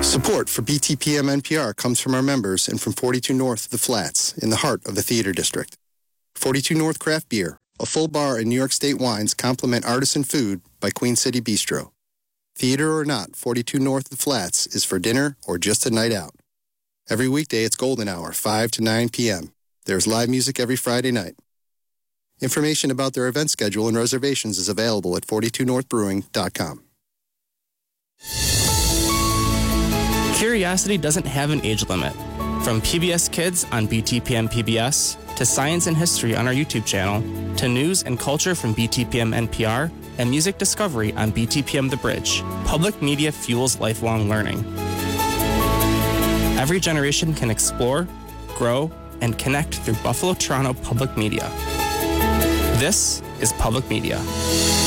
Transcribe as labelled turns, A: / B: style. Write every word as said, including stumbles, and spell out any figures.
A: Support for B T P M N P R comes from our members and from forty-two North of the Flats, in the heart of the Theater District. forty-two North Craft Beer, a full bar and New York State wines complement artisan food by Queen City Bistro. Theater or not, forty-two North of the Flats is for dinner or just a night out. Every weekday it's golden hour, five to nine p.m. There's live music every Friday night. Information about their event schedule and reservations is available at forty-two north brewing dot com.
B: Curiosity doesn't have an age limit. From P B S Kids on B T P M P B S, to science and history on our YouTube channel, to news and culture from B T P M N P R, and music discovery on B T P M The Bridge, public media fuels lifelong learning. Every generation can explore, grow, and connect through Buffalo Toronto Public Media. This is Public Media.